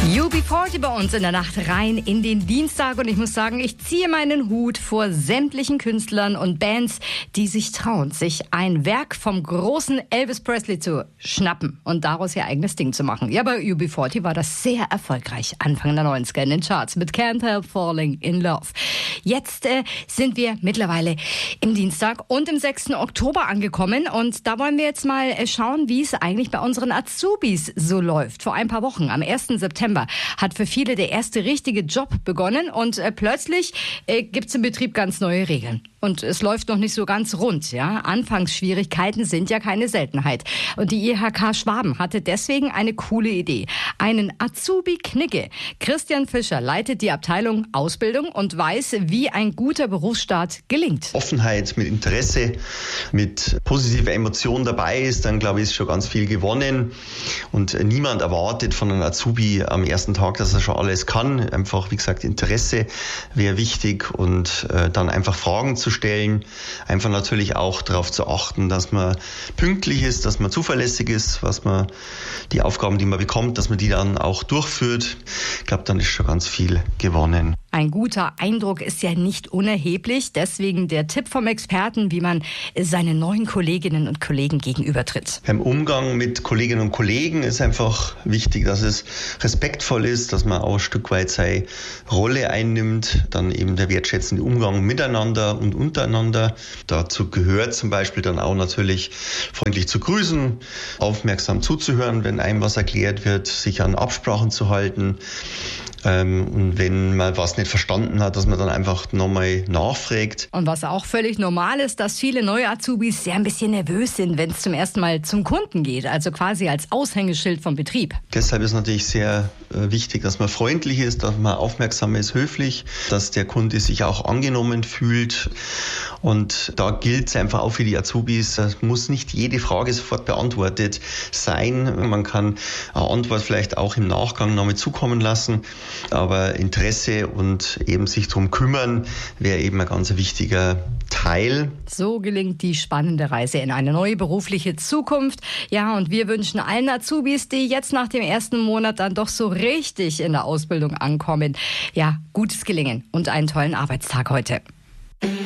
UB40 bei uns in der Nacht rein in den Dienstag und ich muss sagen, ich ziehe meinen Hut vor sämtlichen Künstlern und Bands, die sich trauen, sich ein Werk vom großen Elvis Presley zu schnappen und daraus ihr eigenes Ding zu machen. Ja, bei UB40 war das sehr erfolgreich Anfang der 90er in den Charts mit Can't Help Falling in Love. Jetzt sind wir mittlerweile im Dienstag und im 6. Oktober angekommen und da wollen wir jetzt mal schauen, wie es eigentlich bei unseren Azubis so läuft. Vor ein paar Wochen, am 1. September, hat für viele der erste richtige Job begonnen und plötzlich gibt es im Betrieb ganz neue Regeln. Und es läuft noch nicht so ganz rund. Ja? Anfangsschwierigkeiten sind ja keine Seltenheit. Und die IHK Schwaben hatte deswegen eine coole Idee. Einen Azubi-Knigge. Christian Fischer leitet die Abteilung Ausbildung und weiß, wie ein guter Berufsstart gelingt. Offenheit, mit Interesse, mit positiver Emotion dabei ist, dann glaube ich, ist schon ganz viel gewonnen. Und niemand erwartet von einem Azubi am ersten Tag, dass er schon alles kann. Einfach, wie gesagt, Interesse wäre wichtig und dann einfach Fragen zu stellen. Einfach natürlich auch darauf zu achten, dass man pünktlich ist, dass man zuverlässig ist, was man die Aufgaben, die man bekommt, dass man die dann auch durchführt. Ich glaube, dann ist schon ganz viel gewonnen. Ein guter Eindruck ist ja nicht unerheblich. Deswegen der Tipp vom Experten, wie man seinen neuen Kolleginnen und Kollegen gegenübertritt. Beim Umgang mit Kolleginnen und Kollegen ist einfach wichtig, dass es respektvoll ist, dass man auch ein Stück weit seine Rolle einnimmt. Dann eben der wertschätzende Umgang miteinander und untereinander. Dazu gehört zum Beispiel dann auch natürlich freundlich zu grüßen, aufmerksam zuzuhören, wenn einem was erklärt wird, sich an Absprachen zu halten. Und wenn man was nicht verstanden hat, dass man dann einfach nochmal nachfragt. Und was auch völlig normal ist, dass viele neue Azubis sehr ein bisschen nervös sind, wenn es zum ersten Mal zum Kunden geht, also quasi als Aushängeschild vom Betrieb. Deshalb ist natürlich sehr wichtig, dass man freundlich ist, dass man aufmerksam ist, höflich, dass der Kunde sich auch angenommen fühlt. Und da gilt es einfach auch für die Azubis, es muss nicht jede Frage sofort beantwortet sein. Man kann eine Antwort vielleicht auch im Nachgang nochmal zukommen lassen. Aber Interesse und eben sich darum kümmern, wäre eben ein ganz wichtiger Teil. So gelingt die spannende Reise in eine neue berufliche Zukunft. Ja, und wir wünschen allen Azubis, die jetzt nach dem ersten Monat dann doch so richtig in der Ausbildung ankommen, ja, gutes Gelingen und einen tollen Arbeitstag heute.